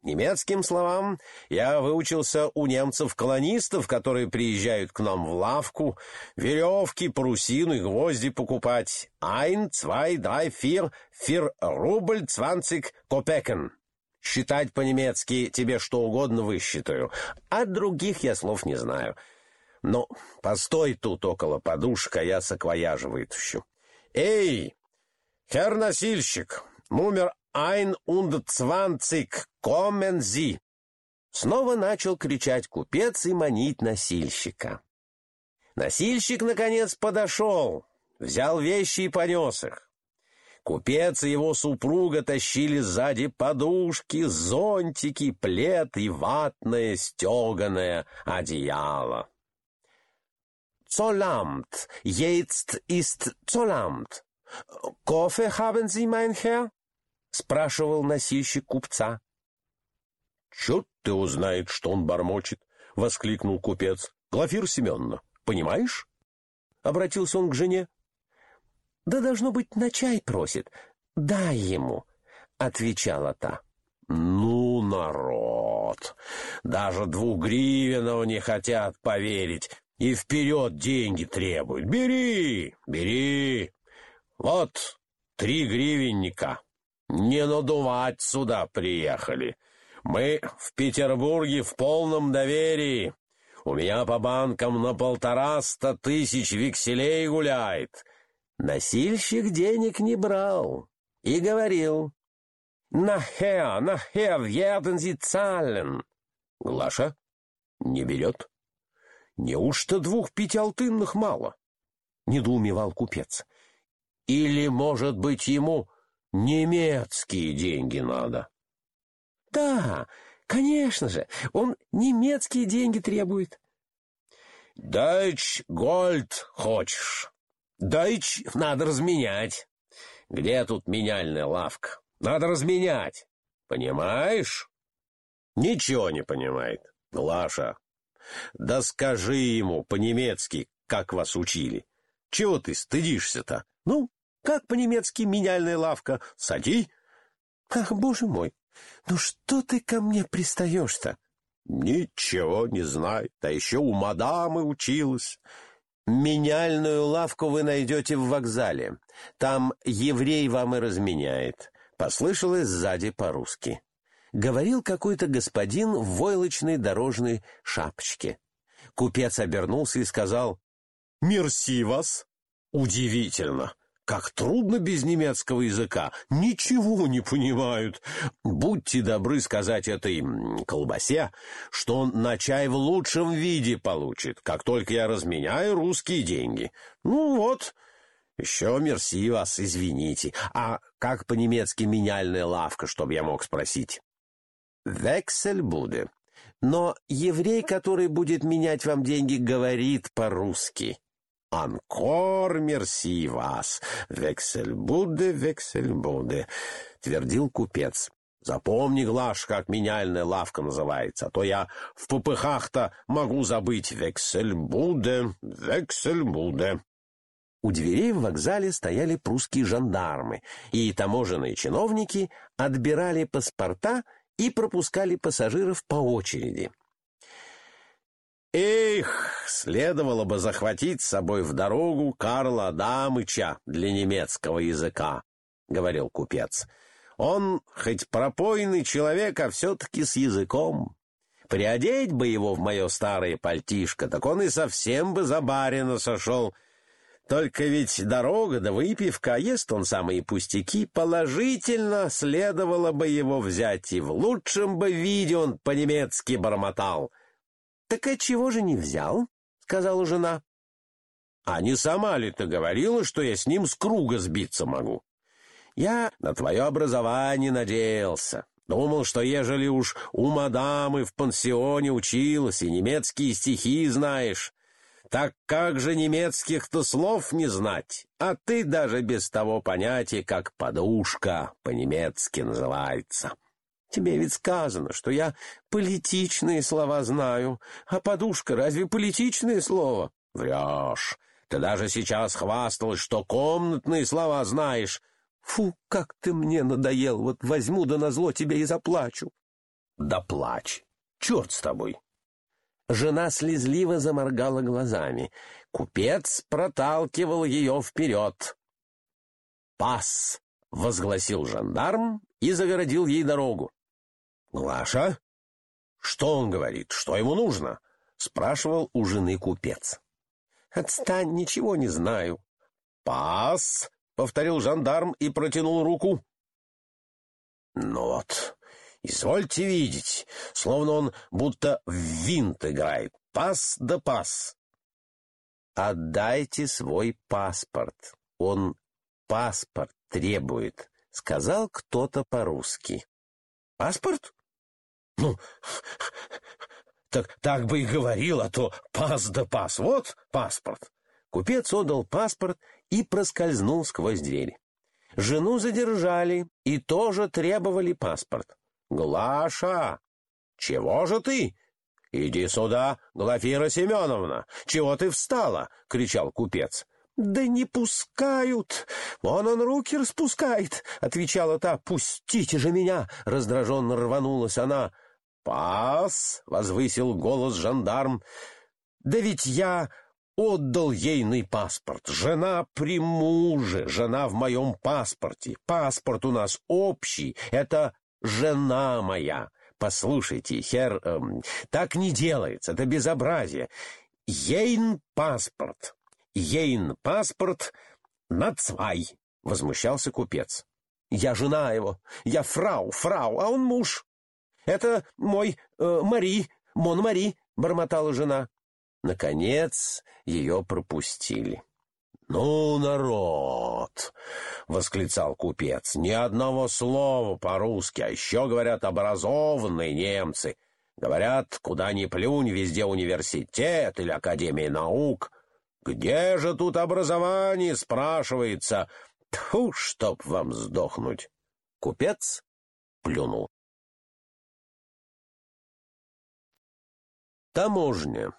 Немецким словам я выучился у немцев-колонистов, которые приезжают к нам в лавку, веревки, парусину и гвозди покупать. 1, 2, 3, 4, 4 рубль 20 копекен. Считать по-немецки тебе что угодно высчитаю. От других я слов не знаю. Но постой тут около подушек, а я саквояжа вытащу. Эй, хер носильщик, номер 21, kommen Sie. Снова начал кричать купец и манить носильщика. Носильщик, наконец, подошел, взял вещи и понес их. Купец и его супруга тащили сзади подушки, зонтики, плед и ватное стеганое одеяло. «Zollamt, jetzt ist Zollamt. Кофе haben Sie, mein Herr?» — спрашивал носильщик купца. «Черт ты узнает, что он бормочет!» — воскликнул купец. «Глафира Семеновна, понимаешь?» — обратился он к жене. «Да, должно быть, на чай просит. Дай ему», — отвечала та. «Ну, народ! Даже 2 гривенов не хотят поверить и вперед деньги требуют. Бери, бери! Вот 3 гривенника. Не надувать сюда приехали. Мы в Петербурге в полном доверии. У меня по банкам на 150 тысяч векселей гуляет». Носильщик денег не брал и говорил: «Nachher werden Sie zahlen». Глаша не берет. «Неужто 2 пятиалтынных мало?» — недоумевал купец. «Или, может быть, ему немецкие деньги надо?» «Да, конечно же, он немецкие деньги требует». «Дойч Гольд хочешь? Дойч надо разменять. Где тут меняльная лавка? Надо разменять. Понимаешь?» «Ничего не понимает. Глаша, да скажи ему по-немецки, как вас учили. Чего ты стыдишься-то? Ну, как по-немецки меняльная лавка? Сади». «Ах, боже мой, ну что ты ко мне пристаешь-то?» «Ничего не знает, а еще у мадамы училась». «Меняльную лавку вы найдете в вокзале. Там еврей вам и разменяет», — послышалось сзади по-русски. Говорил какой-то господин в войлочной дорожной шапочке. Купец обернулся и сказал: «Мерси вас». «Удивительно! Как трудно без немецкого языка! Ничего не понимают! Будьте добры сказать этой колбасе, что он на чай в лучшем виде получит, как только я разменяю русские деньги. Ну вот, еще мерси вас, извините. А как по-немецки меняльная лавка, чтобы я мог спросить?» «Вексельбуде. Но еврей, который будет менять вам деньги, говорит по-русски». «Анкор, мерси вас, вексельбуде, вексельбуде», — твердил купец. «Запомни, Глаш, как меняльная лавка называется, а то я в попыхах-то могу забыть. Вексельбуде, вексельбуде». У дверей в вокзале стояли прусские жандармы, и таможенные чиновники отбирали паспорта и пропускали пассажиров по очереди. «Эх, следовало бы захватить с собой в дорогу Карла Адамыча для немецкого языка», — говорил купец. «Он хоть пропойный человек, а все-таки с языком. Приодеть бы его в мое старое пальтишко, так он и совсем бы за барина сошел. Только ведь дорога да выпивка, ест он самые пустяки, положительно следовало бы его взять, и в лучшем бы виде он по-немецки бормотал». «Так отчего же не взял?» — сказала жена. «А не сама ли ты говорила, что я с ним с круга сбиться могу? Я на твое образование надеялся. Думал, что ежели уж у мадамы в пансионе училась и немецкие стихи знаешь, так как же немецких-то слов не знать? А ты даже без того понятия, как подушка по-немецки называется». «Тебе ведь сказано, что я политичные слова знаю, а подушка разве политичное слово?» «Врешь. Ты даже сейчас хвасталась, что комнатные слова знаешь». «Фу, как ты мне надоел, вот возьму да назло тебе и заплачу». Да плачь, черт с тобой. Жена слезливо заморгала глазами. Купец проталкивал ее вперед. «Пас!» — возгласил жандарм и загородил ей дорогу. «Глаша? Что он говорит? Что ему нужно?» — спрашивал у жены купец. «Отстань, ничего не знаю». «Пас!» — повторил жандарм и протянул руку. «Ну вот, извольте видеть, словно он будто в винт играет. Пас да пас». «Отдайте свой паспорт. Он паспорт требует», — сказал кто-то по-русски. «Паспорт? Ну, так бы и говорил, а то пас да пас. Вот паспорт». Купец отдал паспорт и проскользнул сквозь дверь. Жену задержали и тоже требовали паспорт. «Глаша, чего же ты? Иди сюда, Глафира Семеновна! Чего ты встала?» — кричал купец. «Да не пускают! Вон он руки распускает!» — отвечала та. «Пустите же меня!» — раздраженно рванулась она. «Пас!» — возвысил голос жандарм. «Да ведь я отдал ейный паспорт. Жена при муже, жена в моем паспорте. Паспорт у нас общий, это жена моя. Послушайте, так не делается, это безобразие. Ейн паспорт нацвай», — возмущался купец. «Я жена его, я фрау, а он муж. Это мой Мари, мон Мари», — бормотала жена. Наконец ее пропустили. «Ну, народ!» — восклицал купец. «Ни одного слова по-русски, а еще, говорят, образованные немцы. Говорят, куда ни плюнь, везде университет или академия наук. Где же тут образование?» — спрашивается. «Тьфу, чтоб вам сдохнуть!» Купец плюнул. Таможня.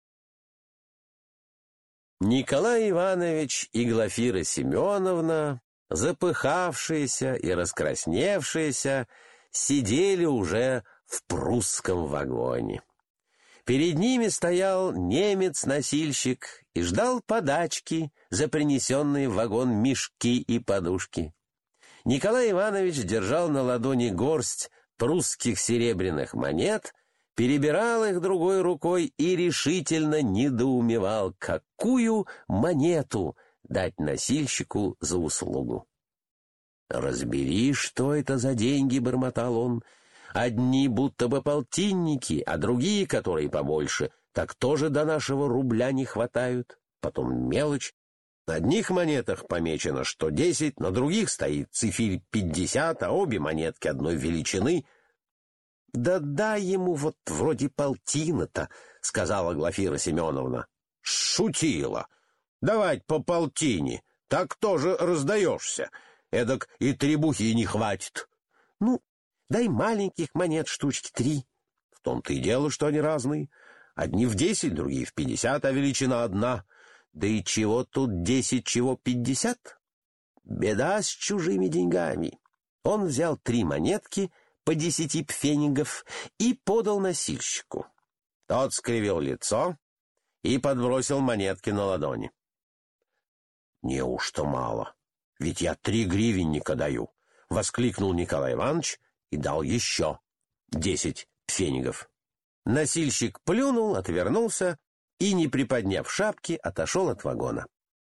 Николай Иванович и Глафира Семеновна, запыхавшиеся и раскрасневшиеся, сидели уже в прусском вагоне. Перед ними стоял немец-носильщик и ждал подачки за принесенные в вагон мешки и подушки. Николай Иванович держал на ладони горсть прусских серебряных монет, перебирал их другой рукой и решительно недоумевал, какую монету дать носильщику за услугу. «Разбери, что это за деньги», — бормотал он. «Одни будто бы полтинники, а другие, которые побольше, так тоже до нашего рубля не хватают. Потом мелочь. На одних монетах помечено, что 10, на других стоит цифирь 50, а обе монетки одной величины». «Да дай ему вот вроде полтина-то», — сказала Глафира Семеновна. «Шутила. Давать по полтине. Так тоже раздаешься. Эдак и требухи не хватит». «Ну, дай маленьких монет штучки 3. «В том-то и дело, что они разные. Одни в 10, другие в 50, а величина одна. Да и чего тут 10, чего 50? Беда с чужими деньгами». Он взял 3 монетки по 10 пфенигов и подал носильщику. Тот скривил лицо и подбросил монетки на ладони. «Неужто мало? Ведь я 3 гривенника даю», — воскликнул Николай Иванович и дал еще 10 пфенигов. Носильщик плюнул, отвернулся и, не приподняв шапки, отошел от вагона.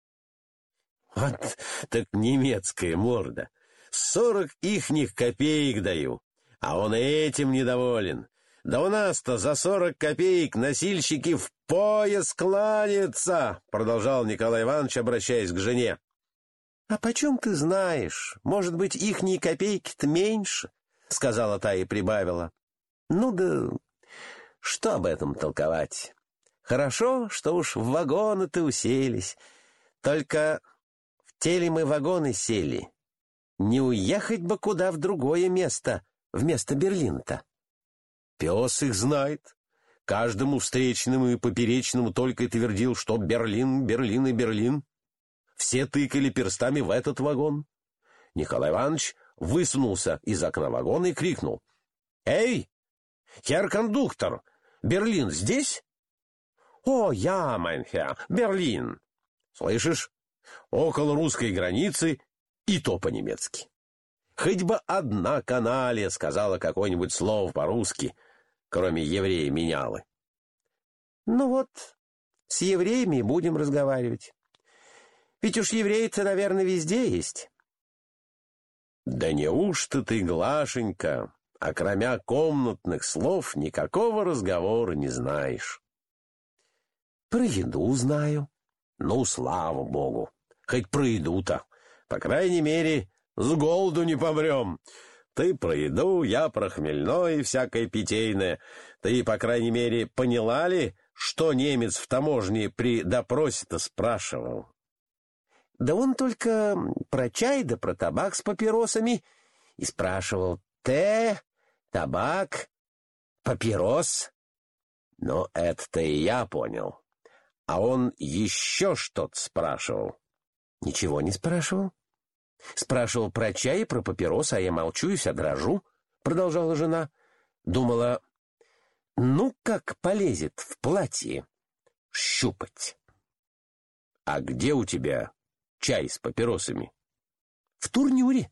«Вот так немецкая морда! 40 ихних копеек даю, а он этим недоволен. Да у нас-то за 40 копеек носильщики в пояс кланятся», — продолжал Николай Иванович, обращаясь к жене. «А почем ты знаешь? Может быть, ихние копейки-то меньше?» — сказала та и прибавила. «Ну да что об этом толковать? Хорошо, что уж в вагоны-то уселись. Только в те ли мы вагоны сели? Не уехать бы куда в другое место, вместо Берлина-то?» «Пес их знает. Каждому встречному и поперечному только и твердил, что Берлин, Берлин и Берлин. Все тыкали перстами в этот вагон». Николай Иванович высунулся из окна вагона и крикнул: «Эй, Herr кондуктор, Берлин здесь? О, я, mein Herr, Берлин. Слышишь? Около русской границы, и то по-немецки. Хоть бы одна каналья сказала какое-нибудь слово по-русски, кроме еврея-менялы. Ну вот, с евреями будем разговаривать. Ведь уж евреи-то, наверное, везде есть. Да неужто ты, Глашенька, окромя комнатных слов, никакого разговора не знаешь? Про еду знаю. Ну, слава богу, хоть про еду-то. По крайней мере, с голоду не помрем. Ты про еду, я про хмельное и всякое питейное. Ты, по крайней мере, поняла ли, что немец в таможне при допросе-то спрашивал? Да он только про чай да про табак с папиросами и спрашивал: табак, папирос. Но это-то и я понял. А он еще что-то спрашивал. Ничего не спрашивал. Спрашивал про чай и про папирос, а я молчу и вся дрожу, продолжала жена. Думала, ну как полезет в платье щупать. А где у тебя чай с папиросами? В турнюре.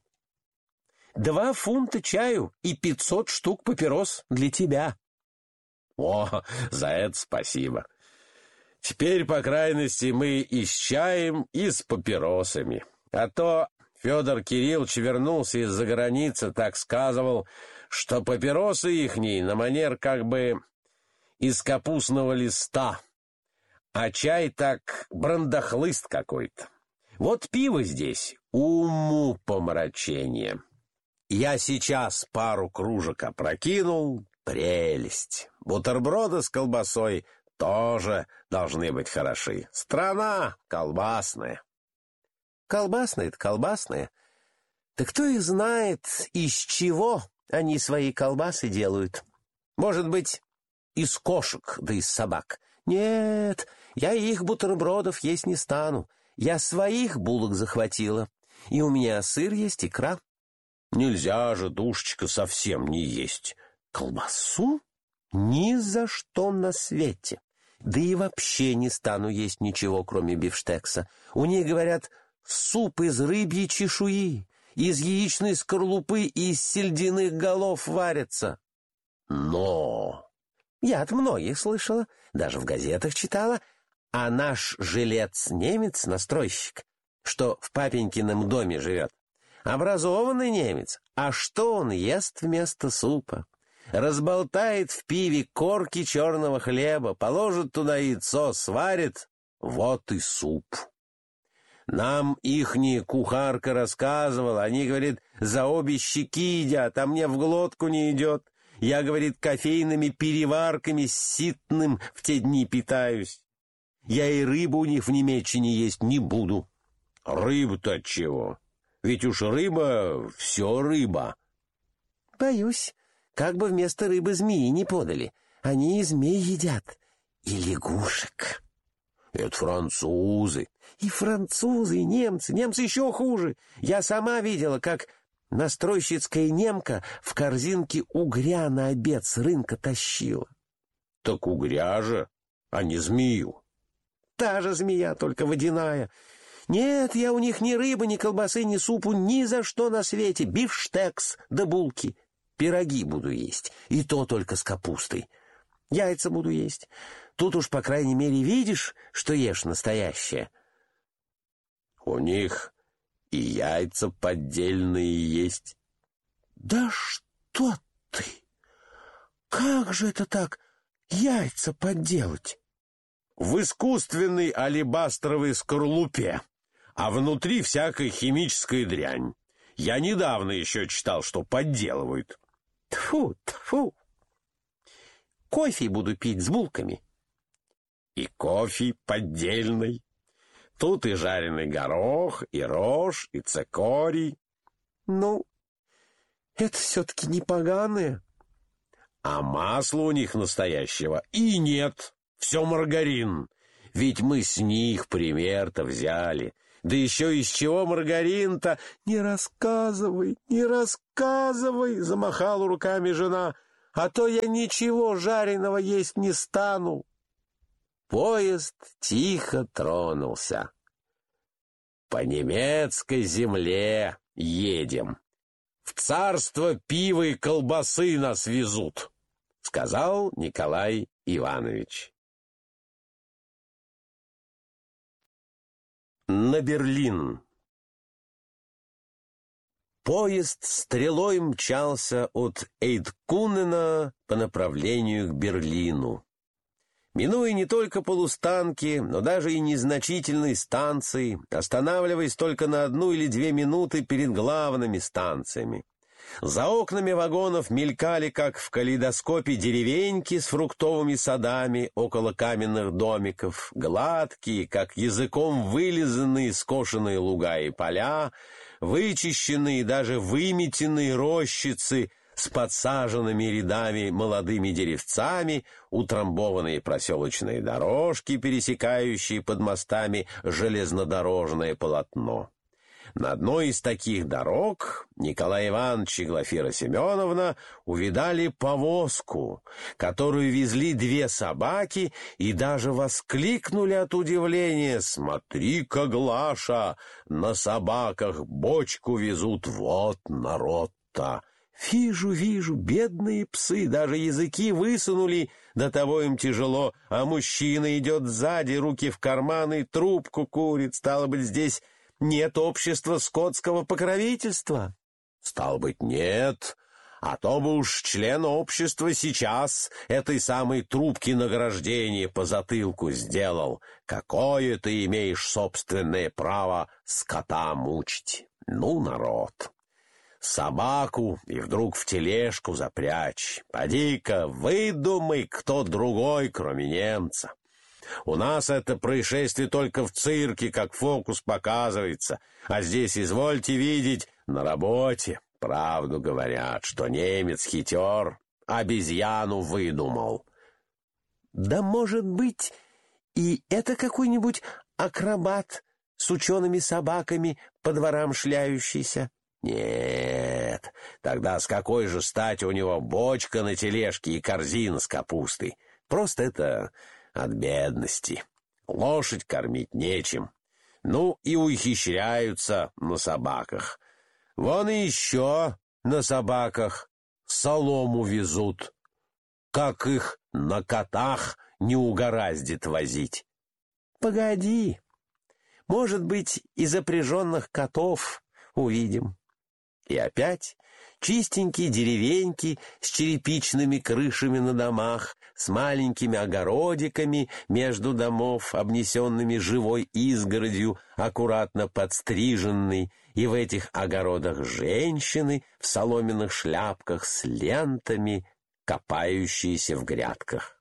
2 фунта чаю и 500 штук папирос для тебя. О, за это спасибо. Теперь, по крайности, мы и с чаем, и с папиросами. А то Федор Кириллович вернулся из-за границы, так сказывал, что папиросы ихние на манер как бы из капустного листа, а чай так брандахлыст какой-то. Вот пиво здесь уму помрачение. Я сейчас пару кружек опрокинул, прелесть. Бутерброды с колбасой тоже должны быть хороши. Страна колбасная. Колбасная-то колбасная. Да кто их знает, из чего они свои колбасы делают? Может быть, из кошек, да из собак. Нет, я их бутербродов есть не стану. Я своих булок захватила, и у меня сыр есть, икра. Нельзя же, душечка, совсем не есть колбасу? Ни за что на свете. Да и вообще не стану есть ничего, кроме бифштекса. У них, говорят, суп из рыбьей чешуи, из яичной скорлупы и из сельдяных голов варится. Но я от многих слышала, даже в газетах читала, а наш жилец-немец, настройщик, что в папенькином доме живет, образованный немец, а что он ест вместо супа? Разболтает в пиве корки черного хлеба, положит туда яйцо, сварит, вот и суп. Нам ихняя кухарка рассказывала, они, говорит, за обе щеки едят, а мне в глотку не идет. Я, говорит, кофейными переварками с ситным в те дни питаюсь. Я и рыбу у них в Немеччине есть не буду. Рыбу-то от чего? Ведь уж рыба — все рыба. Боюсь, как бы вместо рыбы змеи не подали. Они и змей едят, и лягушек. Это французы. И французы, и немцы. Немцы еще хуже. Я сама видела, как настройщицкая немка в корзинке угря на обед с рынка тащила. Так угря же, а не змею. Та же змея, только водяная. Нет, я у них ни рыбы, ни колбасы, ни супу, ни за что на свете. Бифштекс да булки. Пироги буду есть, и то только с капустой. Яйца буду есть. Тут уж, по крайней мере, видишь, что ешь настоящее. У них и яйца поддельные есть. Да что ты! Как же это так, яйца подделать? В искусственной алебастровой скорлупе, а внутри всякая химическая дрянь. Я недавно еще читал, что подделывают. Тьфу, тьфу. Кофе буду пить с булками. И кофе поддельный. Тут и жареный горох, и рожь, и цикорий. Ну, это все-таки не поганое. А масла у них настоящего и нет. Все маргарин. Ведь мы с них пример-то взяли. Да еще из чего маргарин-то? Не рассказывай, замахала руками жена. а то я ничего жареного есть не стану». Поезд тихо тронулся. «По немецкой земле едем. В царство пива и колбасы нас везут», — сказал Николай Иванович. На Берлин. Поезд стрелой мчался от Эйдкунена по направлению к Берлину. Минуя не только полустанки, но даже и незначительные станции, останавливаясь только на 1 или 2 минуты перед главными станциями. За окнами вагонов мелькали, как в калейдоскопе, деревеньки с фруктовыми садами около каменных домиков, гладкие, как языком вылизанные скошенные луга и поля, вычищенные, даже выметенные рощицы с подсаженными рядами молодыми деревцами, утрамбованные проселочные дорожки, пересекающие под мостами железнодорожное полотно. На одной из таких дорог Николай Иванович и Глафира Семеновна увидали повозку, которую везли 2 собаки, и даже воскликнули от удивления: «Смотри-ка, Глаша, на собаках бочку везут, вот народ-то!» «Вижу, вижу, бедные псы, даже языки высунули, до того им тяжело, а мужчина идет сзади, руки в карманы, трубку курит, стало быть, здесь нет общества скотского покровительства». «Стало быть, нет, а то бы уж член общества сейчас этой самой трубки награждение по затылку сделал. Какое ты имеешь собственное право скота мучить? Ну, народ! Собаку и вдруг в тележку запрячь. Поди-ка, выдумай, кто другой, кроме немца. У нас это происшествие только в цирке, как фокус показывается, а здесь, извольте видеть, на работе. Правду говорят, что немец хитер, обезьяну выдумал». «Да, может быть, и это какой-нибудь акробат с учеными собаками по дворам шляющийся?» «Нет, тогда с какой же стати у него бочка на тележке и корзина с капустой? Просто это от бедности. Лошадь кормить нечем. Ну и ухищряются на собаках. Вон и еще на собаках солому везут. Как их на котах не угораздит возить?» «Погоди, может быть, и запряженных котов увидим». И опять чистенькие деревеньки с черепичными крышами на домах, с маленькими огородиками между домов, обнесенными живой изгородью, аккуратно подстриженной, и в этих огородах женщины в соломенных шляпках с лентами, копающиеся в грядках.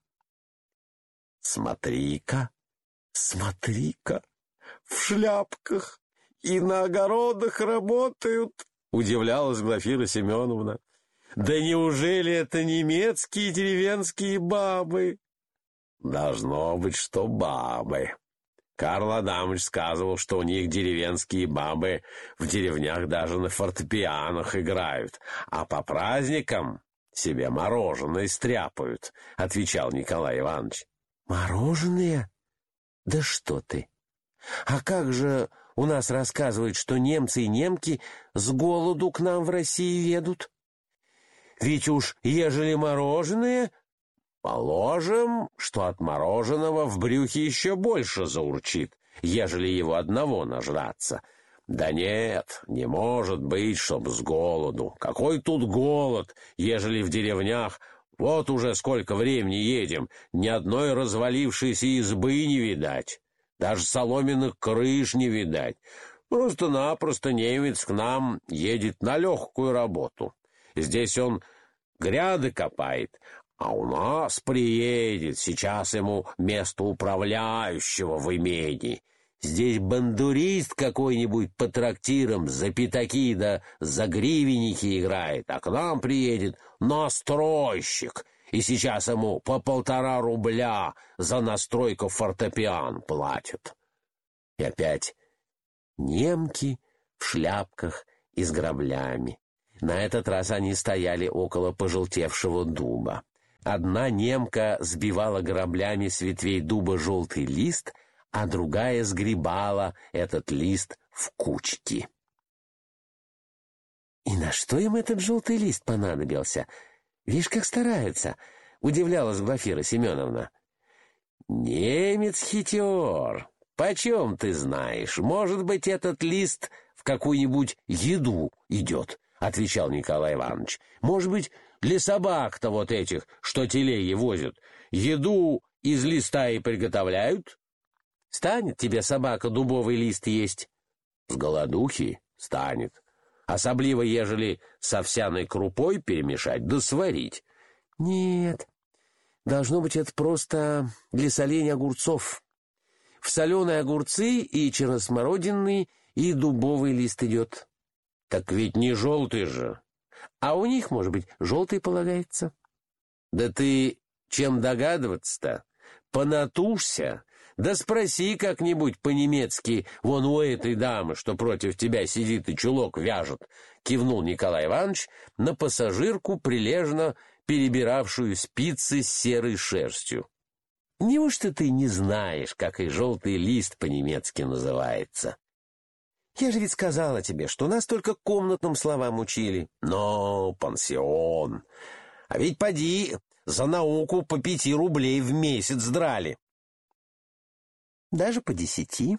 «Смотри-ка, смотри-ка, в шляпках и на огородах работают!» — удивлялась Глафира Семеновна. «Да неужели это немецкие деревенские бабы?» «Должно быть, что бабы. Карл Адамович сказывал, что у них деревенские бабы в деревнях даже на фортепианах играют, а по праздникам себе мороженое стряпают», — отвечал Николай Иванович. «Мороженое? Да что ты! А как же у нас рассказывают, что немцы и немки с голоду к нам в России едут? Ведь уж ежели мороженое, положим, что от мороженого в брюхе еще больше заурчит, ежели его одного нажраться. Да нет, не может быть, чтоб с голоду. Какой тут голод, ежели в деревнях вот уже сколько времени едем, ни одной развалившейся избы не видать. Даже соломенных крыш не видать. Просто-напросто немец к нам едет на легкую работу. Здесь он гряды копает, а у нас приедет. Сейчас ему место управляющего в имении. Здесь бандурист какой-нибудь по трактирам за пятаки да за гривенники играет, а к нам приедет настройщик. И сейчас ему по 1,5 рубля за настройку фортепиан платят. И опять немки в шляпках и с граблями. На этот раз они стояли около пожелтевшего дуба. Одна немка сбивала граблями с ветвей дуба желтый лист, а другая сгребала этот лист в кучки. «И на что им этот желтый лист понадобился? Видишь, как стараются!» — удивлялась Глафира Семеновна. «Немец хитер. Почем ты знаешь? Может быть, этот лист в какую-нибудь еду идет», — отвечал Николай Иванович. «Может быть, для собак-то вот этих, что телеги возят, еду из листа и приготовляют? Станет тебе собака дубовый лист есть? С голодухи станет. Особливо, ежели с овсяной крупой перемешать да сварить. Нет, должно быть, это просто для соления огурцов. В соленые огурцы и черносмородинный, и дубовый лист идет. Так ведь не желтый же. А у них, может быть, желтый полагается. Да ты чем догадываться-то? Понатужься, да спроси как-нибудь по-немецки вон у этой дамы, что против тебя сидит и чулок вяжет, кивнул Николай Иванович на пассажирку, прилежно перебиравшую спицы с серой шерстью. Неужто ты не знаешь, как и желтый лист по-немецки называется? Я же ведь сказала тебе, что нас только комнатным словам учили. Но пансион. А ведь поди, за науку по 5 рублей в месяц драли. Даже по 10.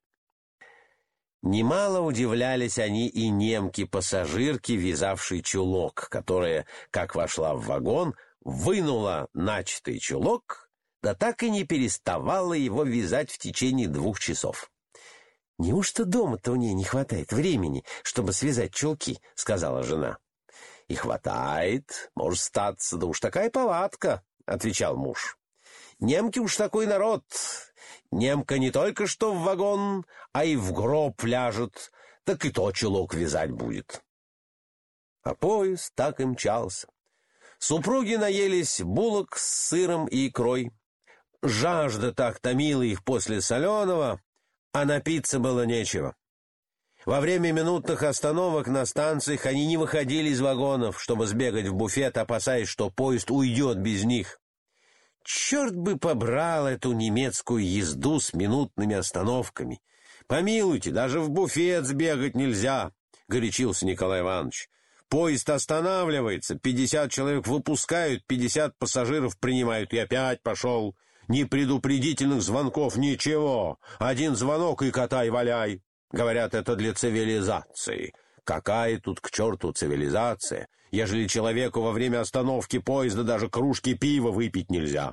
Немало удивлялись они и немки-пассажирки, вязавшей чулок, которая, как вошла в вагон, вынула начатый чулок, да так и не переставала его вязать в течение 2 часов. «Неужто дома-то у ней не хватает времени, чтобы связать чулки?» — сказала жена. «И хватает, может статься, да уж такая повадка», — отвечал муж. «Немки уж такой народ. Немка не только что в вагон, а и в гроб ляжет, так и то чулок вязать будет». А поезд так и мчался. Супруги наелись булок с сыром и икрой. Жажда так томила их после соленого, а напиться было нечего. Во время минутных остановок на станциях они не выходили из вагонов, чтобы сбегать в буфет, опасаясь, что поезд уйдет без них. Черт бы побрал эту немецкую езду с минутными остановками. Помилуйте, даже в буфет сбегать нельзя, — горячился Николай Иванович. Поезд останавливается, 50 человек выпускают, 50 пассажиров принимают, и опять пошел. Ни предупредительных звонков, ничего. Один звонок и катай-валяй. Говорят, это для цивилизации. Какая тут к черту цивилизация, ежели человеку во время остановки поезда даже кружки пива выпить нельзя?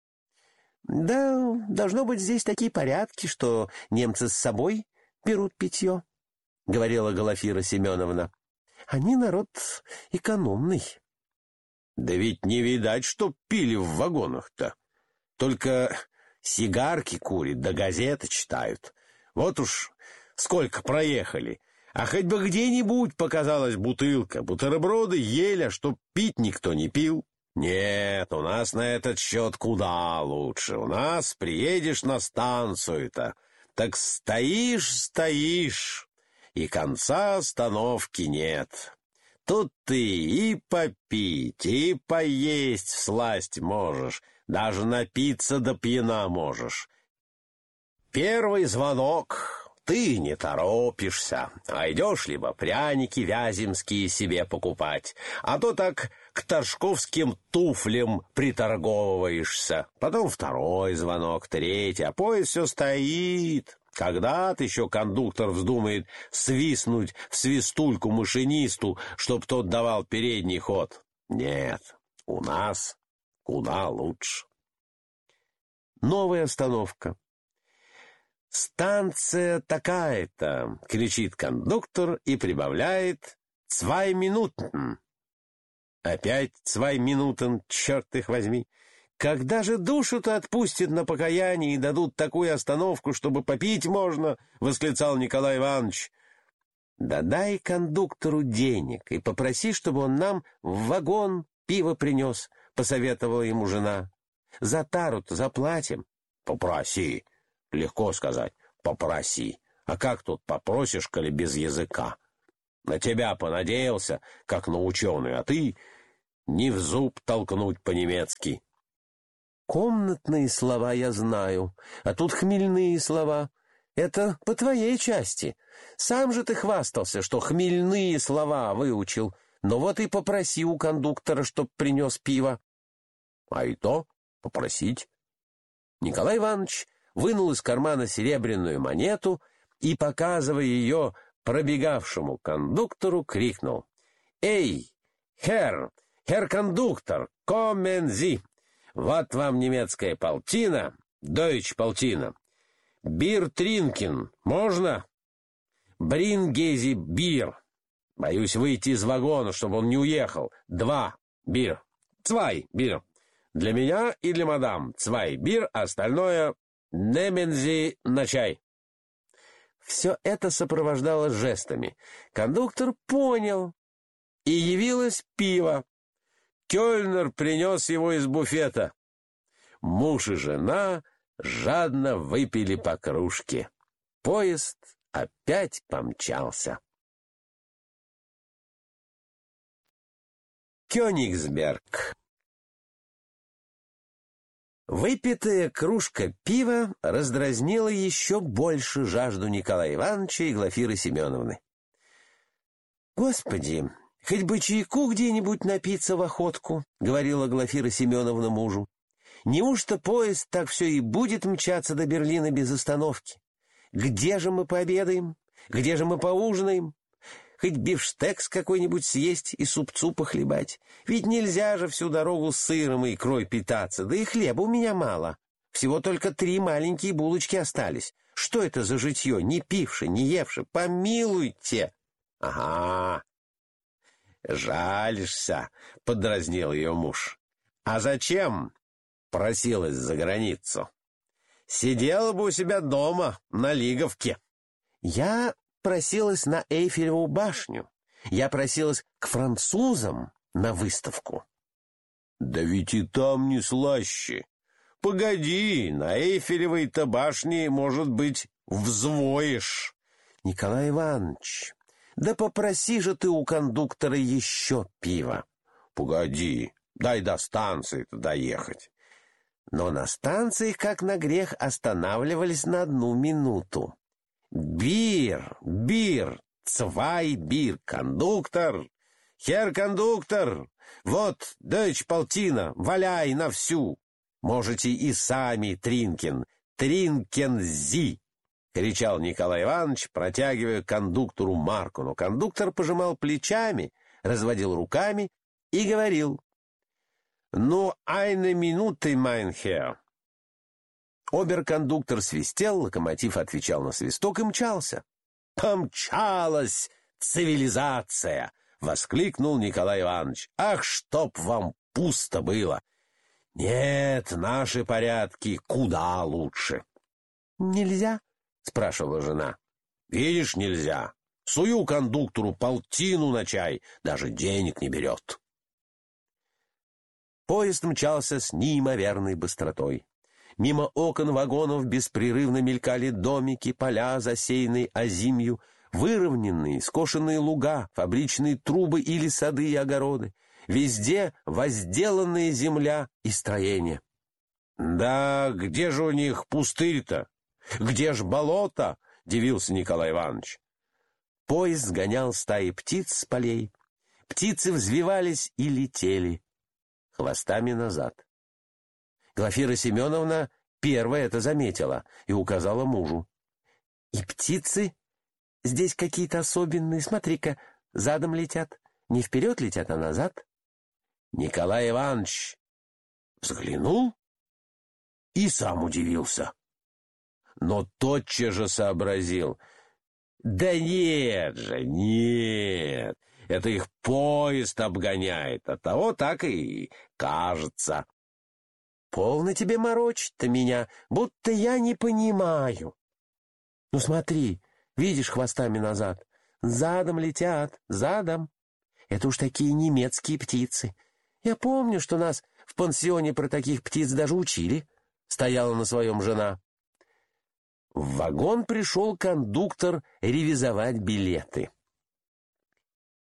Да, должно быть, здесь такие порядки, что немцы с собой берут питье, — говорила Глафира Семеновна. Они народ экономный. Да ведь не видать, что пили в вагонах-то. Только сигарки курят, да газеты читают. Вот уж сколько проехали. А хоть бы где-нибудь показалась бутылка, бутерброды ели, а чтоб пить никто не пил. Нет, у нас на этот счет куда лучше. У нас приедешь на станцию-то, так стоишь, и конца остановки нет. Тут ты и попить, и поесть всласть можешь, даже напиться до пьяна можешь. Первый звонок, ты не торопишься, а идешь либо пряники вяземские себе покупать, а то так к торжковским туфлям приторговываешься. Потом второй звонок, третий, а поезд все стоит. Когда-то еще кондуктор вздумает свистнуть в свистульку машинисту, чтоб тот давал передний ход. Нет, у нас куда лучше. Новая остановка. «Станция такая-то!» — кричит кондуктор и прибавляет «2 минутен». Опять 2 минутен, черт их возьми. Когда же душу-то отпустят на покаяние и дадут такую остановку, чтобы попить можно? — восклицал Николай Иванович. — Да дай кондуктору денег и попроси, чтобы он нам в вагон пиво принес, — посоветовала ему жена. — За тару-то заплатим. — Попроси. Легко сказать «попроси». А как тут попросишь, коли без языка? На тебя понадеялся, как на ученую, а ты не в зуб толкнуть по-немецки. Комнатные слова я знаю, а тут хмельные слова. Это по твоей части. Сам же ты хвастался, что хмельные слова выучил. Но вот и попроси у кондуктора, чтоб принес пиво. А и то попросить. Николай Иванович вынул из кармана серебряную монету и, показывая ее пробегавшему кондуктору, крикнул: «Эй, херр кондуктор, коммен зи! Вот вам немецкая полтина, дойч полтина. Бир тринкин, можно? Брингези бир. Боюсь выйти из вагона, чтобы он не уехал. 2 бир. 2 бир. Для меня и для мадам 2 бир, остальное немензи на чай». Все это сопровождалось жестами. Кондуктор понял, и явилось пиво. Кёльнер принес его из буфета. Муж и жена жадно выпили по кружке. Поезд опять помчался. Кёнигсберг. Выпитая кружка пива раздразнила еще больше жажду Николая Ивановича и Глафиры Семеновны. «Господи, хоть бы чайку где-нибудь напиться в охотку», — говорила Глафира Семеновна мужу. «Неужто поезд так все и будет мчаться до Берлина без остановки? Где же мы пообедаем? Где же мы поужинаем? Хоть бифштекс какой-нибудь съесть и супцу похлебать. Ведь нельзя же всю дорогу сыром и икрой питаться, да и хлеба у меня мало. Всего только 3 маленькие булочки остались. Что это за житье, не пивши, не евши? Помилуйте!» «Ага, жалишься», — подразнил ее муж. «А зачем просилась за границу? Сидела бы у себя дома на Лиговке». «Я просилась на Эйфелеву башню. Я просилась к французам на выставку». «Да ведь и там не слаще. Погоди, на Эйфелевой-то башне, может быть, взвоишь». «Николай Иванович, да попроси же ты у кондуктора еще пива». «Погоди, дай до станции-то доехать». Но на станциях, как на грех, останавливались на 1 минуту. «Бир, 2 бир, кондуктор! Хер кондуктор! Вот, дойч полтина, валяй на всю! Можете и сами, Тринкин, Тринкензи!» — кричал Николай Иванович, протягивая кондуктору марку. Но кондуктор пожимал плечами, разводил руками и говорил: «Ну, eine Minute, mein Herr». Оберкондуктор свистел, локомотив отвечал на свисток и мчался. «Помчалась цивилизация!» — воскликнул Николай Иванович. «Ах, чтоб вам пусто было! Нет, наши порядки куда лучше». «Нельзя?» — спрашивала жена. «Видишь, нельзя. Сую кондуктору полтину на чай, даже денег не берет». Поезд мчался с неимоверной быстротой. Мимо окон вагонов беспрерывно мелькали домики, поля, засеянные озимью, выровненные, скошенные луга, фабричные трубы или сады и огороды. Везде возделанная земля и строения. «Да где же у них пустырь-то? Где ж болото?» — дивился Николай Иванович. Поезд сгонял стаи птиц с полей. Птицы взвивались и летели хвостами назад. Глафира Семеновна первая это заметила и указала мужу. «И птицы здесь какие-то особенные. Смотри-ка, задом летят. Не вперед летят, а назад». Николай Иванович взглянул и сам удивился. Но тотчас же сообразил: «Да нет же, нет, это их поезд обгоняет, оттого так и кажется». «Полно тебе морочить-то меня, будто я не понимаю». «Ну смотри, видишь, хвостами назад. Задом летят, задом. Это уж такие немецкие птицы. Я помню, что нас в пансионе про таких птиц даже учили», — стояла на своем жена. В вагон пришел кондуктор ревизовать билеты.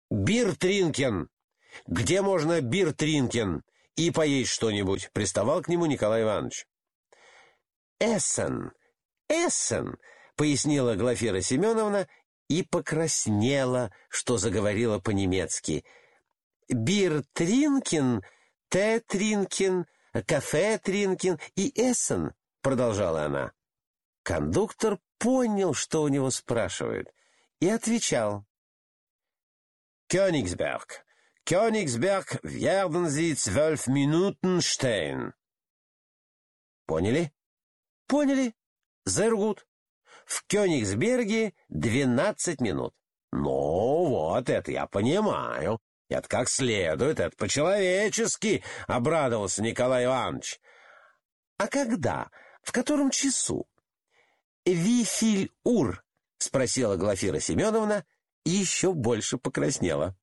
«Бир-тринкен! Где можно бир-тринкен и поесть что-нибудь?» — приставал к нему Николай Иванович. «Эссен, Эссен», — пояснила Глафира Семеновна и покраснела, что заговорила по-немецки. «Бир-тринкен, те-тринкен, кафе-тринкен и Эссен», — продолжала она. Кондуктор понял, что у него спрашивают, и отвечал. «Königsberg. Königsberg werden Sie 12 Minuten stehen». «Поняли?» «Поняли. Зергут. В Кёнигсберге 12 минут». «Ну, вот это я понимаю. Это как следует, это по-человечески», — обрадовался Николай Иванович. «А когда? В котором часу?» «Вифиль ур?» — спросила Глафира Семеновна и еще больше покраснела.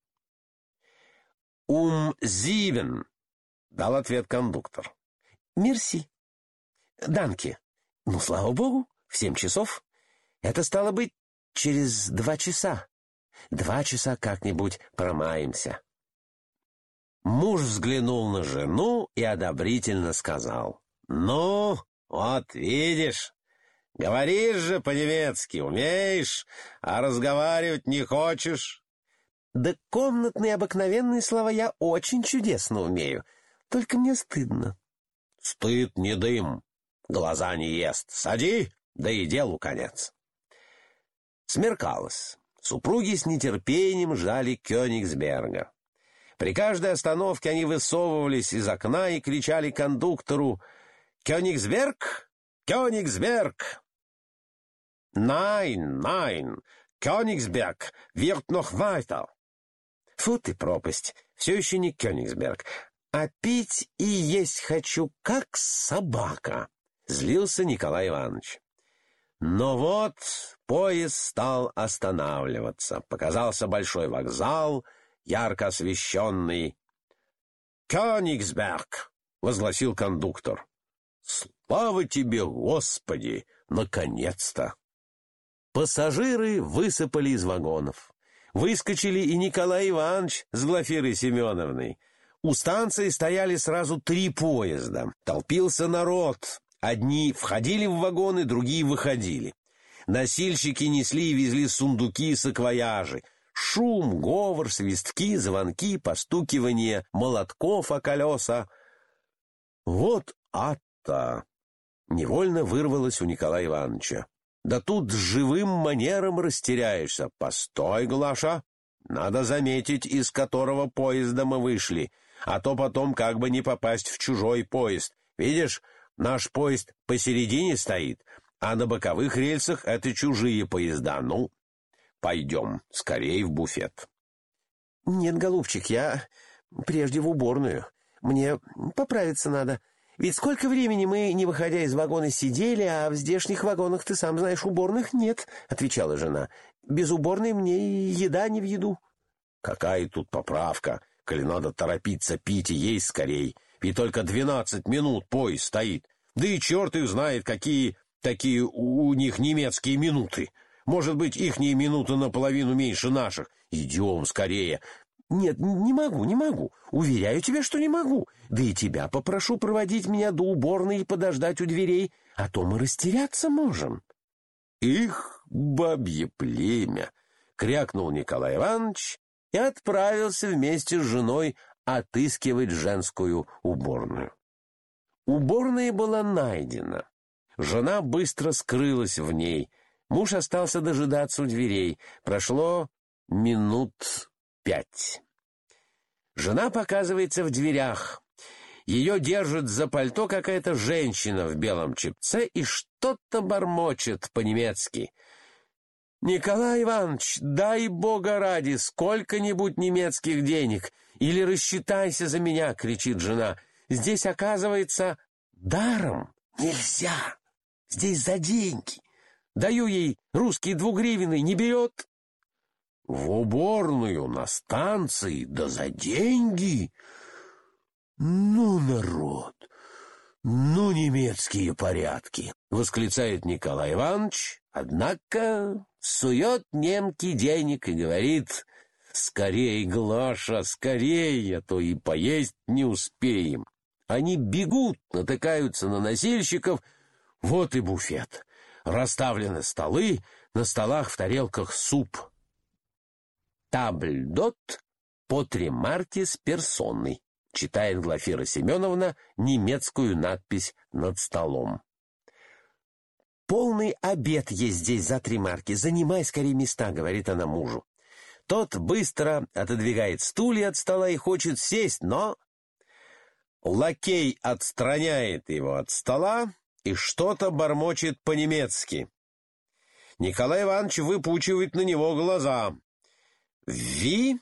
«7», — дал ответ кондуктор. «Мерси. Данки. Ну, слава богу, в 7 часов. Это стало быть через 2 часа. 2 часа как-нибудь промаемся». Муж взглянул на жену и одобрительно сказал. «Ну, вот видишь, говоришь же по-немецки, умеешь, а разговаривать не хочешь». «Да комнатные обыкновенные слова я очень чудесно умею, только мне стыдно». «Стыд не дым, глаза не ест. Сади, да и делу конец». Смеркалось. Супруги с нетерпением ждали Кёнигсберга. При каждой остановке они высовывались из окна и кричали кондуктору «Кёнигсберг! Кёнигсберг!» «Nein, nein, Кёнигсберг wird noch weiter». Фу ты, пропасть, все еще не Кёнигсберг, а пить и есть хочу, как собака, — злился Николай Иванович. Но вот поезд стал останавливаться. Показался большой вокзал, ярко освещенный. «Кёнигсберг!» — возгласил кондуктор. «Слава тебе, Господи! Наконец-то!» Пассажиры высыпали из вагонов. Выскочили и Николай Иванович с Глафирой Семеновной. У станции стояли сразу 3 поезда. Толпился народ. Одни входили в вагоны, другие выходили. Носильщики несли и везли сундуки и саквояжи. Шум, говор, свистки, звонки, постукивание молотков о колеса. «Вот ад-то!» — невольно вырвалось у Николая Ивановича. «Да тут с живым манером растеряешься. Постой, Глаша, надо заметить, из которого поезда мы вышли, а то потом как бы не попасть в чужой поезд. Видишь, наш поезд посередине стоит, а на боковых рельсах это чужие поезда. Ну, пойдем скорее в буфет». «Нет, голубчик, я прежде в уборную. Мне поправиться надо. Ведь сколько времени мы, не выходя из вагона, сидели, а в здешних вагонах, ты сам знаешь, уборных нет», — отвечала жена. «Без уборной мне и еда не в еду». «Какая тут поправка, коли надо торопиться пить и есть скорей, ведь только 12 минут поезд стоит. Да и черт их знает, какие такие у них немецкие минуты. Может быть, ихние минуты наполовину меньше наших. Идем скорее». «Нет, не могу. Уверяю тебя, что не могу. Да и тебя попрошу проводить меня до уборной и подождать у дверей, а то мы растеряться можем». «Их, бабье племя!» — крякнул Николай Иванович и отправился вместе с женой отыскивать женскую уборную. Уборная была найдена. Жена быстро скрылась в ней. Муж остался дожидаться у дверей. Прошло минут 5. Жена показывается в дверях. Ее держит за пальто какая-то женщина в белом чепце и что-то бормочет по-немецки. «Николай Иванович, дай бога ради, сколько-нибудь немецких денег, или рассчитайся за меня!» — кричит жена. «Здесь, оказывается, даром нельзя. Здесь за деньги. Даю ей русские 2 гривны, не берет». «В уборную на станции, да за деньги? Ну, народ, ну, немецкие порядки!» — восклицает Николай Иванович, однако сует немке денег и говорит: «Скорей, Глаша, скорей, а то и поесть не успеем». Они бегут, натыкаются на носильщиков. Вот и буфет. Расставлены столы, на столах в тарелках суп. «Табль-дот по 3 марки с персоной», читает Глафира Семеновна немецкую надпись над столом. «Полный обед есть здесь за 3 марки. Занимай скорее места», — говорит она мужу. Тот быстро отодвигает стулья от стола и хочет сесть, но лакей отстраняет его от стола и что-то бормочет по-немецки. Николай Иванович выпучивает на него глаза. «Ви?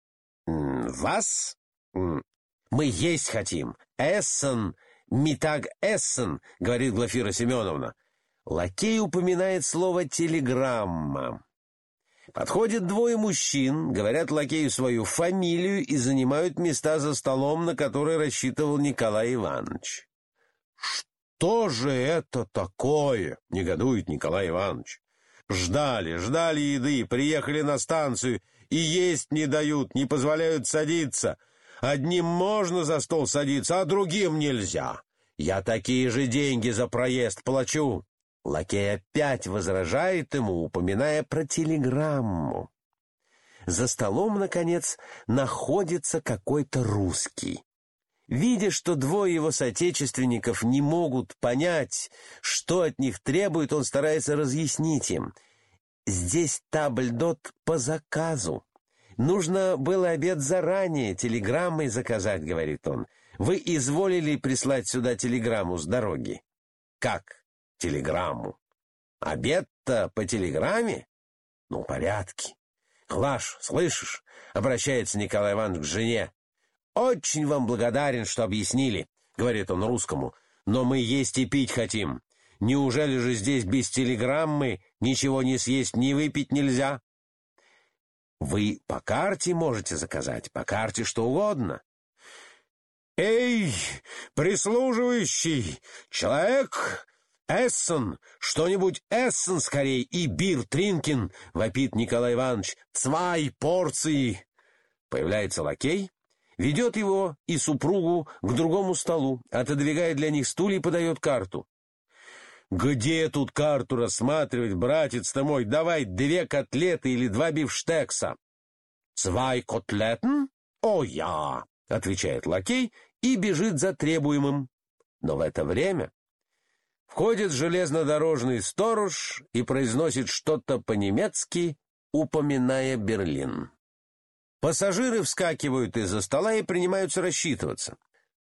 Вас? Мы есть хотим. Эссен, митаг эссен», — говорит Глафира Семеновна. Лакей упоминает слово «телеграмма». Подходят 2 мужчин, говорят лакею свою фамилию и занимают места за столом, на который рассчитывал Николай Иванович. «Что же это такое?» — негодует Николай Иванович. «Ждали еды, приехали на станцию, и есть не дают, не позволяют садиться. Одним можно за стол садиться, а другим нельзя. Я такие же деньги за проезд плачу». Лакей опять возражает ему, упоминая про телеграмму. За столом, наконец, находится какой-то русский. Видя, что 2 его соотечественников не могут понять, что от них требует, он старается разъяснить им. «Здесь табль-дот по заказу. Нужно было обед заранее телеграммой заказать», — говорит он. «Вы изволили прислать сюда телеграмму с дороги». «Как? Телеграмму? Обед-то по телеграмме? Ну, порядки. Глаш, слышишь?» — обращается Николай Иванович к жене. «Очень вам благодарен, что объяснили», — говорит он русскому, «но мы есть и пить хотим. Неужели же здесь без телеграммы ничего не съесть, не выпить нельзя?» «Вы по карте можете заказать, по карте что угодно». «Эй, прислуживающий, человек! Эссен! Что-нибудь Эссен скорей и бир Тринкин!» — вопит Николай Иванович. «2 порции!» Появляется лакей, ведет его и супругу к другому столу, отодвигает для них стулья и подает карту. «Где тут карту рассматривать, братец-то мой? Давай 2 котлеты или 2 бифштекса». «2 котлетен? О, я!» — отвечает лакей и бежит за требуемым. Но в это время входит железнодорожный сторож и произносит что-то по-немецки, упоминая Берлин. Пассажиры вскакивают из-за стола и принимаются рассчитываться.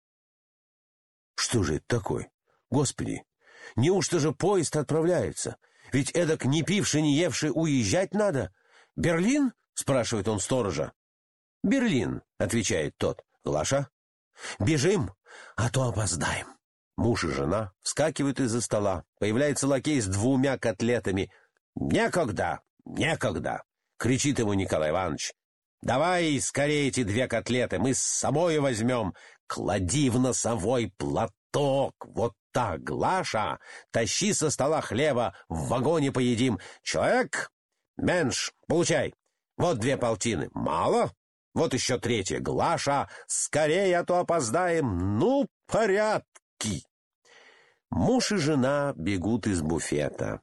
«Что же это такое? Господи, неужто же поезд отправляется? Ведь эдак не пивший, не евший уезжать надо. Берлин?» — спрашивает он сторожа. «Берлин», — отвечает тот. «Глаша, бежим, а то опоздаем». Муж и жена вскакивают из-за стола. Появляется лакей с 2 котлетами. «Некогда, некогда!» — кричит ему Николай Иванович. «Давай скорее эти 2 котлеты, мы с собой возьмем. Клади в носовой платок. Вот так, Глаша, тащи со стола хлеба, в вагоне поедим. Человек, менш, получай. Вот 2 полтины. Мало? Вот еще 3. Глаша, скорее, а то опоздаем. Ну, порядки!» Муж и жена бегут из буфета.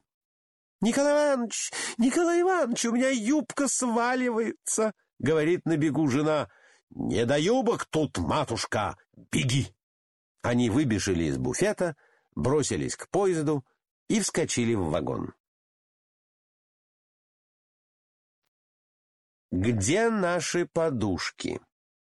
Николай Иванович, у меня юбка сваливается», — говорит на бегу жена. «Не до юбок тут, матушка, беги!» Они выбежали из буфета, бросились к поезду и вскочили в вагон. Где наши подушки?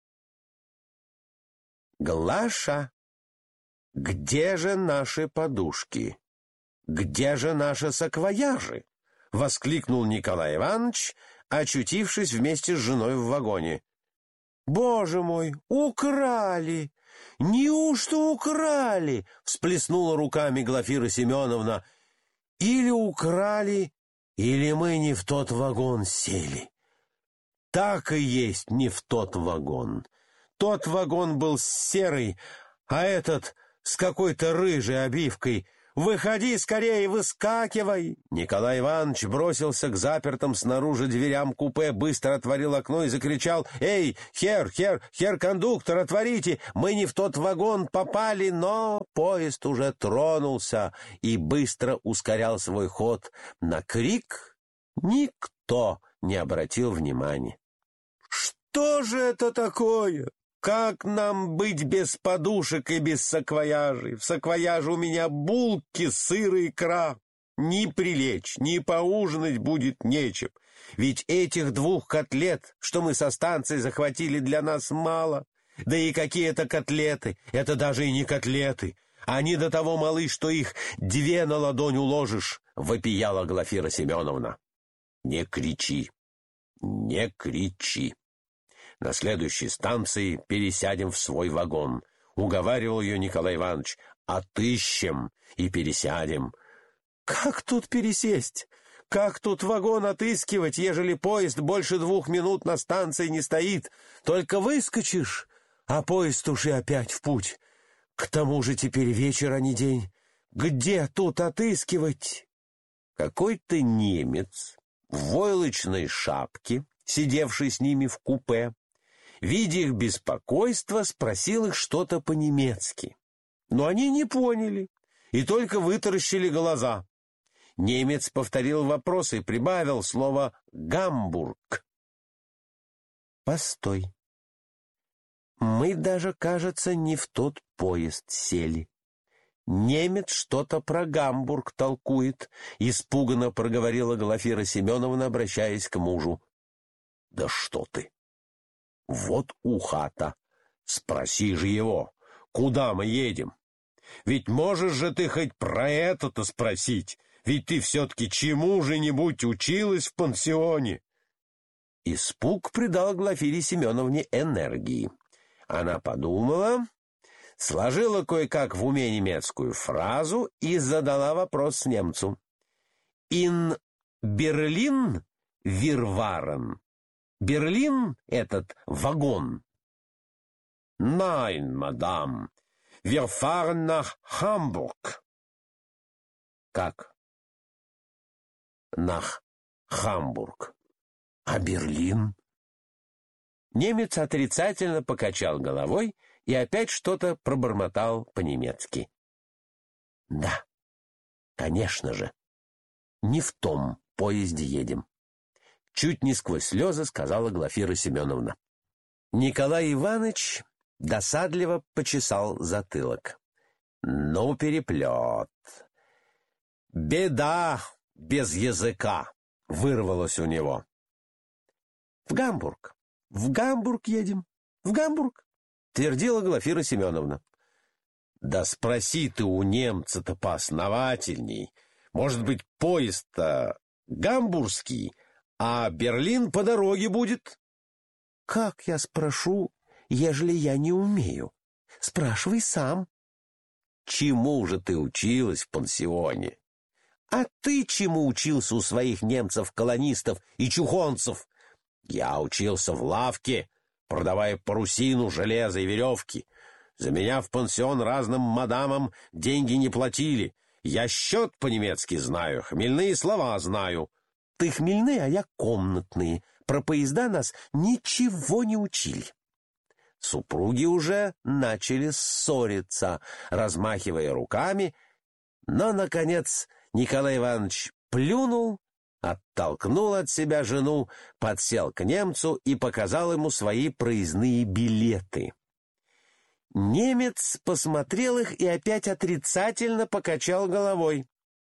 Глаша, где же наши подушки? Где же наши саквояжи? — воскликнул Николай Иванович, очутившись вместе с женой в вагоне. «Боже мой, украли! Неужто украли?» — всплеснула руками Глафира Семеновна. «Или украли, или мы не в тот вагон сели». Так и есть не в тот вагон. Тот вагон был серый, а этот с какой-то рыжей обивкой. Выходи скорее, выскакивай!» Николай Иванович бросился к запертым снаружи дверям купе, быстро отворил окно и закричал: «Эй, кондуктор, отворите! Мы не в тот вагон попали!» Но поезд уже тронулся и быстро ускорял свой ход. На крик никто не обратил внимания. «Что же это такое? Как нам быть без подушек и без саквояжей? В саквояже у меня булки, сыр и икра. Ни прилечь, ни поужинать будет нечем. Ведь этих 2 котлет, что мы со станции захватили, для нас мало. Да и какие это котлеты? Это даже и не котлеты. Они до того малы, что их 2 на ладонь уложишь», — вопияла Глафира Семеновна. «Не кричи, не кричи. На следующей станции пересядем в свой вагон», — уговаривал ее Николай Иванович. «Отыщем и пересядем». «Как тут пересесть? Как тут вагон отыскивать, ежели поезд больше 2 минут на станции не стоит? Только выскочишь, а поезд уж и опять в путь. К тому же теперь вечер, а не день. Где тут отыскивать?» Какой-то немец в войлочной шапке, сидевший с ними в купе, видя их беспокойство, спросил их что-то по-немецки. Но они не поняли и только вытаращили глаза. Немец повторил вопрос и прибавил слово «Гамбург». «Постой. Мы даже, кажется, не в тот поезд сели. Немец что-то про Гамбург толкует», — испуганно проговорила Глафира Семеновна, обращаясь к мужу. «Да что ты! Вот ухата. Спроси же его, куда мы едем. Ведь можешь же ты хоть про это-то спросить, ведь ты все-таки чему-же-нибудь училась в пансионе». Испуг придал Глафире Семеновне энергии. Она подумала, сложила кое-как в уме немецкую фразу и задала вопрос немцу. «Ин Берлин вирварен?» Берлин этот вагон. «Nein, мадам, wir fahren nach Hamburg». «Как? Nach Hamburg. А Берлин?» Немец отрицательно покачал головой и опять что-то пробормотал по-немецки. «Да, конечно же, не в том поезде едем», — чуть не сквозь слезы сказала Глафира Семеновна. Николай Иванович досадливо почесал затылок. «Ну, переплет! Беда без языка!» — вырвалось у него. «В Гамбург едем, в Гамбург!» — твердила Глафира Семеновна. «Да спроси ты у немца-то поосновательней. Может быть, поезд-то гамбургский, а Берлин по дороге будет?» «Как я спрошу, ежели я не умею? Спрашивай сам». «Чему же ты училась в пансионе? А ты чему учился у своих немцев-колонистов и чухонцев? Я учился в лавке, продавая парусину, железо и веревки. За меня в пансион разным мадамам деньги не платили. Я счет по-немецки знаю, хмельные слова знаю». «Ты хмельные, а я комнатные. Про поезда нас ничего не учили». Супруги уже начали ссориться, размахивая руками, но, наконец, Николай Иванович плюнул, оттолкнул от себя жену, подсел к немцу и показал ему свои проездные билеты. Немец посмотрел их и опять отрицательно покачал головой.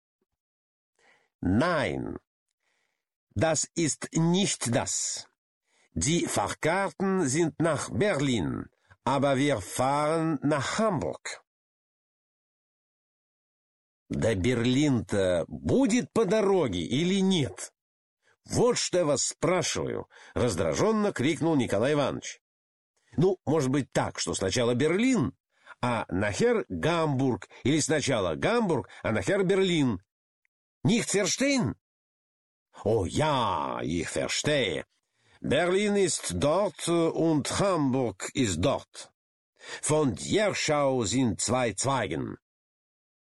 «Nein, das ist nicht das. Die Fahrkarten sind nach Berlin, aber wir fahren nach Hamburg». «Да Берлин-то будет по дороге или нет? Вот что я вас спрашиваю», — раздраженно крикнул Николай Иванович. «Ну, может быть так, что сначала Берлин, а нахер Гамбург, или сначала Гамбург, а нахер Берлин. Nicht verstehen?» «Oh ja, ich verstehe. Berlin ist dort und Hamburg ist dort. Von Jerschau sind 2 Zweigen».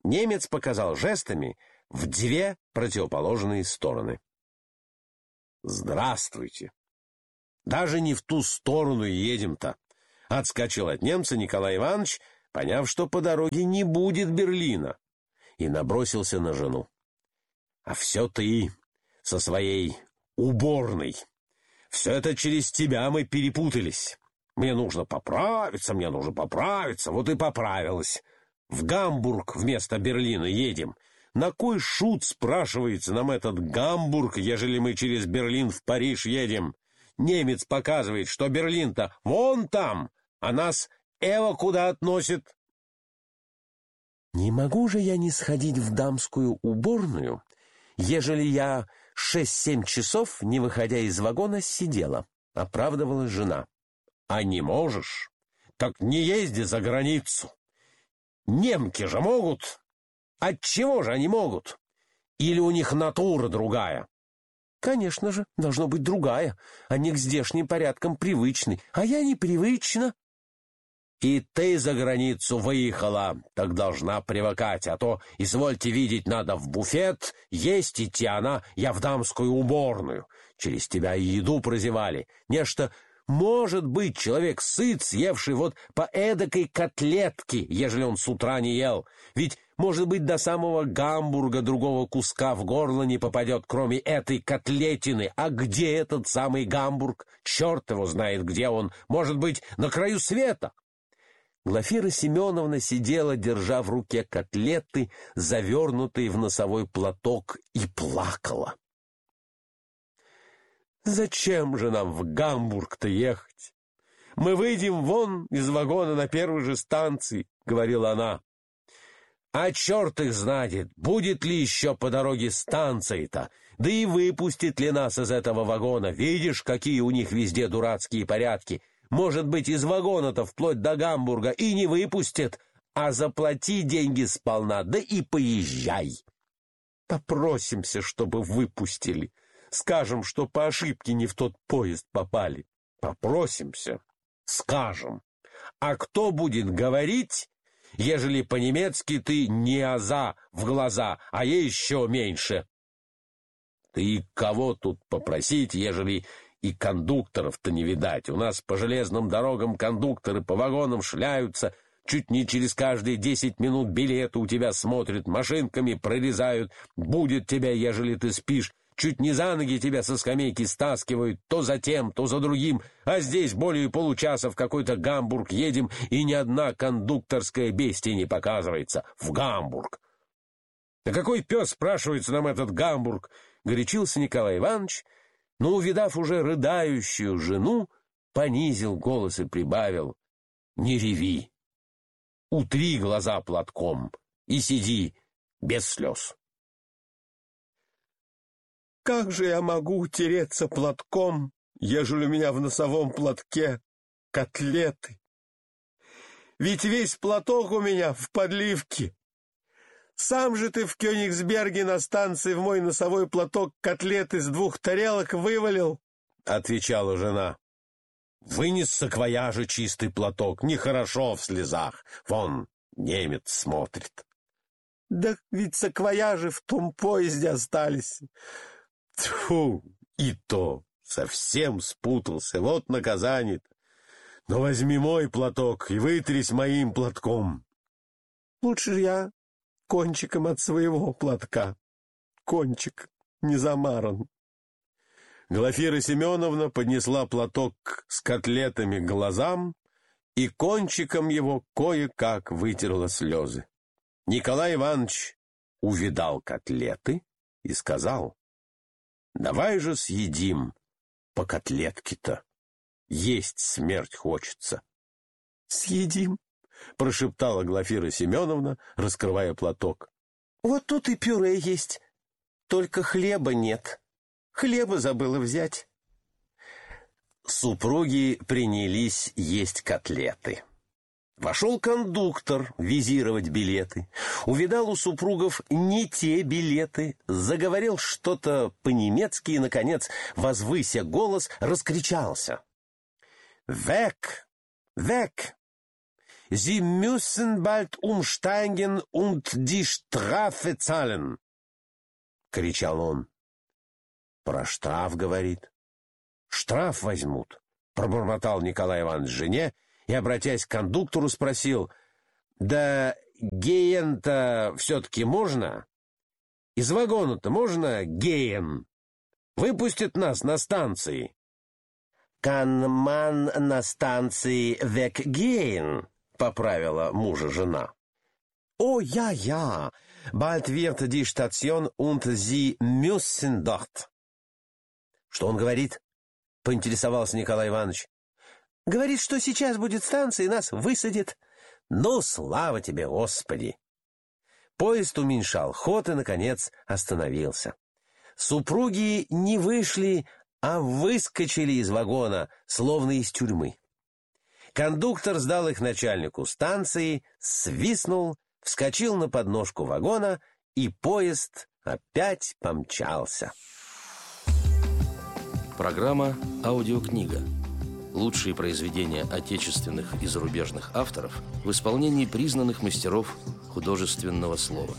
Немец показал жестами в две противоположные стороны. «Здравствуйте! Даже не в ту сторону едем-то!» Отскочил от немца Николай Иванович, поняв, что по дороге не будет Берлина, и набросился на жену. «А все ты со своей уборной. Все это через тебя мы перепутались. Мне нужно поправиться, вот и поправилась. В Гамбург вместо Берлина едем. На кой шут, спрашивается, нам этот Гамбург, ежели мы через Берлин в Париж едем? Немец показывает, что Берлин-то вон там, а нас эво куда относит». «Не могу же я не сходить в дамскую уборную, ежели я 6-7 часов, не выходя из вагона, сидела», — оправдывалась жена. «А не можешь? Так не езди за границу. Немки же могут. Отчего же они могут? Или у них натура другая?» «Конечно же, должно быть другая. Они к здешним порядкам привычны, а я непривычна». «И ты за границу выехала, так должна привыкать, а то, извольте видеть, надо в буфет, есть идти, я в дамскую уборную. Через тебя и еду прозевали. Нечто, может быть, человек сыт, съевший вот по эдакой котлетке, ежели он с утра не ел. Ведь, может быть, до самого Гамбурга другого куска в горло не попадет, кроме этой котлетины. А где этот самый Гамбург? Черт его знает, где он. Может быть, на краю света». Глафира Семеновна сидела, держа в руке котлеты, завернутые в носовой платок, и плакала. «Зачем же нам в Гамбург-то ехать? Мы выйдем вон из вагона на первой же станции», — говорила она. «А черт их знает, будет ли еще по дороге станции-то, да и выпустит ли нас из этого вагона. Видишь, какие у них везде дурацкие порядки. Может быть, из вагона-то вплоть до Гамбурга и не выпустят, а заплати деньги сполна, да и поезжай. Попросимся, чтобы выпустили. Скажем, что по ошибке не в тот поезд попали. Попросимся, скажем. А кто будет говорить, ежели по-немецки ты не аза в глаза, а ей еще меньше? Ты кого тут попросить, ежели и кондукторов-то не видать? У нас по железным дорогам кондукторы по вагонам шляются, чуть не через каждые 10 минут билеты у тебя смотрят, машинками прорезают, будет тебя, ежели ты спишь, чуть не за ноги тебя со скамейки стаскивают, то за тем, то за другим, а здесь более получаса в какой-то Гамбург едем, и ни одна кондукторская бестия не показывается. В Гамбург! Да какой пес, спрашивается, нам этот Гамбург? Горячился Николай Иванович, но, увидав уже рыдающую жену, понизил голос и прибавил: «Не реви, утри глаза платком и сиди без слез». «Как же я могу утереться платком, ежели у меня в носовом платке котлеты? Ведь весь платок у меня в подливке. Сам же ты в Кёнигсберге на станции в мой носовой платок котлеты с 2 тарелок вывалил», — отвечала жена. «Вынес с саквояжа чистый платок, нехорошо в слезах. Вон, немец смотрит». «Да ведь саквояжи в том поезде остались». Тьфу, и то совсем спутался, вот наказание-то. Но возьми мой платок и вытрись моим платком. «Лучше я кончиком от своего платка. Кончик не замаран». Глафира Семеновна поднесла платок с котлетами к глазам и кончиком его кое-как вытерла слезы. Николай Иванович увидал котлеты и сказал: «Давай же съедим по котлетке-то. Есть смерть хочется». «Съедим», — прошептала Глафира Семеновна, раскрывая платок. «Вот тут и пюре есть, только хлеба нет. Хлеба забыла взять». Супруги принялись есть котлеты. Вошел кондуктор визировать билеты. Увидал у супругов не те билеты, заговорил что-то по-немецки и, наконец, возвыся голос, раскричался: «Век! Век!» Sie müssen bald umsteigen und die Strafe zahlen!» — кричал он. «Про штраф, — говорит. — Штраф возьмут!» — пробормотал Николай Иванович жене и, обратясь к кондуктору, спросил: «Да геен-то все-таки можно? Из вагона-то можно геен? Выпустят нас на станции». «Kann man на станции weggehen?» — поправила мужа жена. «О, ja, bald wird die Station und Sie müssen dort». «Что он говорит?» — поинтересовался Николай Иванович. «Говорит, что сейчас будет станция и нас высадит». «Ну, слава тебе, Господи!» Поезд уменьшал ход и, наконец, остановился. Супруги не вышли, а выскочили из вагона, словно из тюрьмы. Кондуктор сдал их начальнику станции, свистнул, вскочил на подножку вагона, и поезд опять помчался. Программа «Аудиокнига». Лучшие произведения отечественных и зарубежных авторов в исполнении признанных мастеров художественного слова.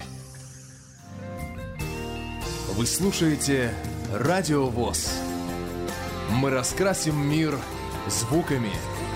Вы слушаете «Радио ВОС». Мы раскрасим мир звуками.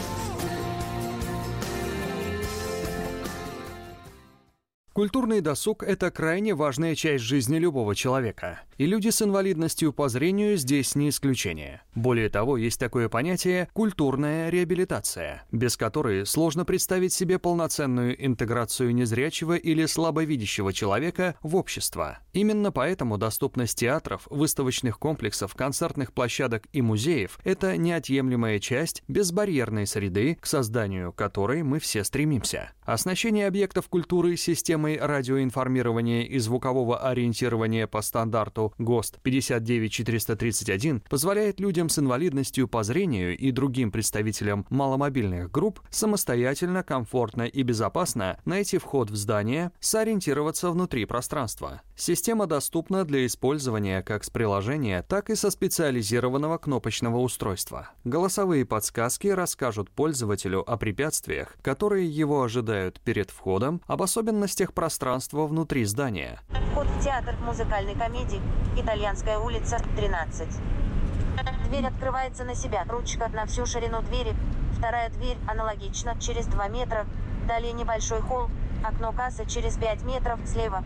Культурный досуг – это крайне важная часть жизни любого человека. И люди с инвалидностью по зрению здесь не исключение. Более того, есть такое понятие «культурная реабилитация», без которой сложно представить себе полноценную интеграцию незрячего или слабовидящего человека в общество. Именно поэтому доступность театров, выставочных комплексов, концертных площадок и музеев – это неотъемлемая часть безбарьерной среды, к созданию которой мы все стремимся. Оснащение объектов культуры системой радиоинформирования и звукового ориентирования по стандарту ГОСТ 59431 позволяет людям с инвалидностью по зрению и другим представителям маломобильных групп самостоятельно, комфортно и безопасно найти вход в здание, сориентироваться внутри пространства. Система доступна для использования как с приложения, так и со специализированного кнопочного устройства. Голосовые подсказки расскажут пользователю о препятствиях, которые его ожидают перед входом, об особенностях пространства внутри здания. Вход в театр музыкальной комедии «Итальянская улица, 13». Дверь открывается на себя, ручка на всю ширину двери. Вторая дверь аналогично, через 2 метра. Далее небольшой холл, окно кассы через 5 метров слева.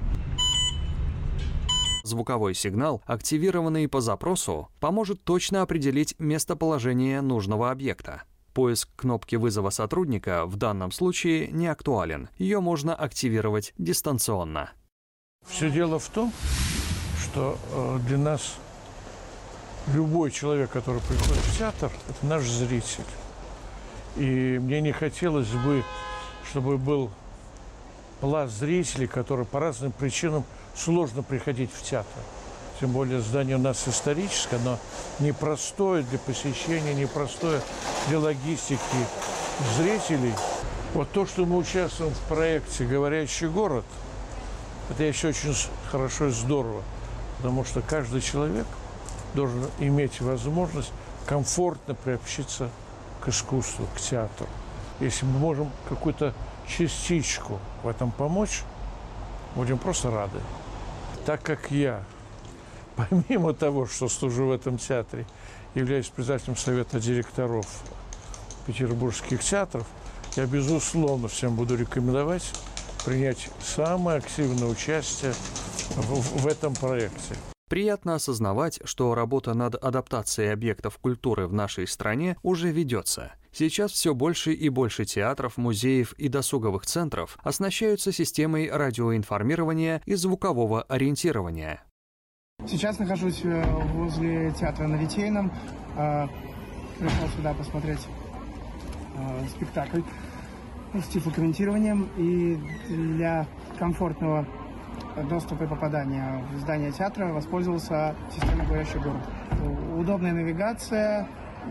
Звуковой сигнал, активированный по запросу, поможет точно определить местоположение нужного объекта. Поиск кнопки вызова сотрудника в данном случае не актуален. Ее можно активировать дистанционно. Все дело в том, что для нас любой человек, который приходит в театр, это наш зритель. И мне не хотелось бы, чтобы был пласт зрителей, которые по разным причинам сложно приходить в театр. Тем более здание у нас историческое, оно непростое для посещения, непростое для логистики зрителей. Вот то, что мы участвуем в проекте «Говорящий город», это еще очень хорошо и здорово, потому что каждый человек должен иметь возможность комфортно приобщиться к искусству, к театру. Если мы можем какую-то частичку в этом помочь, будем просто рады. Так как я, помимо того, что служу в этом театре, являюсь председателем совета директоров петербургских театров, я, безусловно, всем буду рекомендовать принять самое активное участие в этом проекте. Приятно осознавать, что работа над адаптацией объектов культуры в нашей стране уже ведется. Сейчас все больше и больше театров, музеев и досуговых центров оснащаются системой радиоинформирования и звукового ориентирования. Сейчас нахожусь возле театра на Литейном. Пришел сюда посмотреть спектакль с тифлокомментированием. И для комфортного доступа и попадания в здание театра воспользовался системой «Говорящий город». Удобная навигация,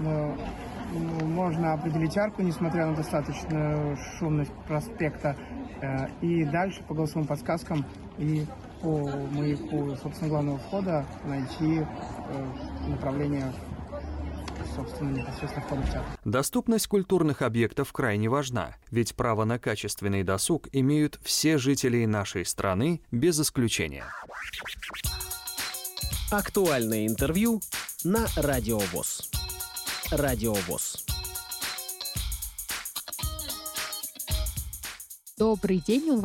можно определить арку, несмотря на достаточную шумность проспекта. И дальше по голосовым подсказкам и по маяку, собственно, главного входа найти направление собственно, непосредственно входа в театр. Доступность культурных объектов крайне важна, ведь право на качественный досуг имеют все жители нашей страны без исключения. Актуальное интервью на Радио ВОС. Радио ВОС. Добрый день,